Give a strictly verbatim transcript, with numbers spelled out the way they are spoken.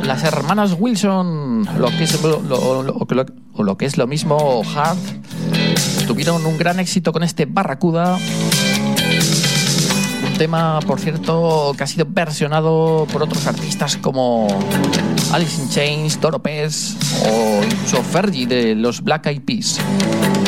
las hermanas Wilson, lo que es lo, lo, lo, lo, o lo que es lo mismo, Hard, tuvieron un gran éxito con este Barracuda. Un tema, por cierto, que ha sido versionado por otros artistas como Alice in Chains, Doro Pesh o incluso Fergie de los Black Eyed Peas.